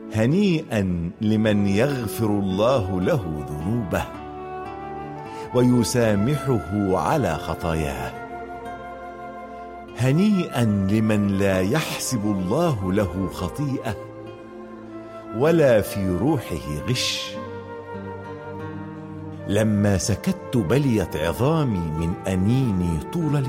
هنيئا لمن يغفر الله له ذنوبه ويسامحه على خطاياه. هنيئا لمن لا يحسب الله له خطيئة ولا في روحه غش. لما سكت بليت عظامي من أنيني طول